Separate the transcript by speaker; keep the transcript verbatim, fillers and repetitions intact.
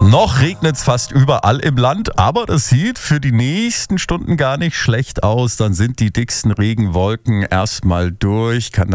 Speaker 1: Noch regnet es fast überall im Land, aber das sieht für die nächsten Stunden gar nicht schlecht aus. Dann sind die dicksten Regenwolken erstmal durch. Kann